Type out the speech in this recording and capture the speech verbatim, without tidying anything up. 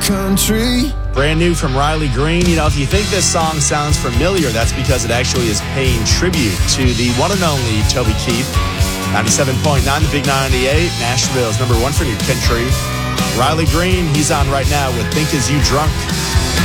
country. Brand new from Riley Green. You know, if you think this song sounds familiar, that's because it actually is paying tribute to the one and only Toby Keith. ninety-seven point nine, the Big ninety-eight. Nashville's number one for new country. Riley Green, he's on right now with Think Is You Drunk.